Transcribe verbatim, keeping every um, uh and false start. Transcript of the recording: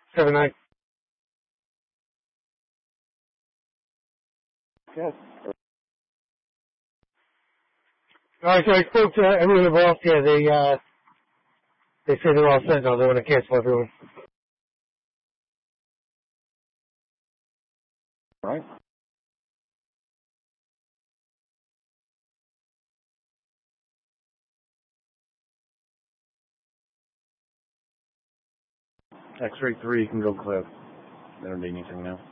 Seven nine. Yes. Alright, so I spoke to everyone involved here. They, uh, they say they're all set now. They want to cancel everyone. All right. X-ray three can go clear. They don't need anything now.